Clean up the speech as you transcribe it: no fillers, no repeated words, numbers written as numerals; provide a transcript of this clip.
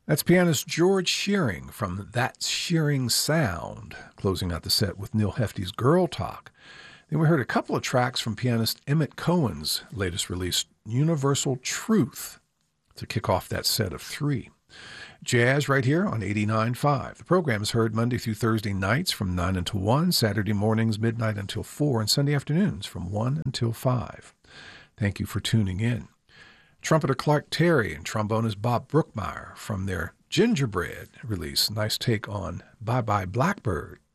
That's pianist George Shearing from That Shearing Sound, closing out the set with Neil Hefti's Girl Talk. Then we heard a couple of tracks from pianist Emmett Cohen's latest release, Universal Truth, to kick off that set of three. Jazz right here on 89.5. The program is heard Monday through Thursday nights from 9 until 1, Saturday mornings midnight until 4, and Sunday afternoons from 1 until 5. Thank you for tuning in. Trumpeter Clark Terry and trombonist Bob Brookmeyer from their Gingerbread release. Nice take on Bye Bye Blackbird.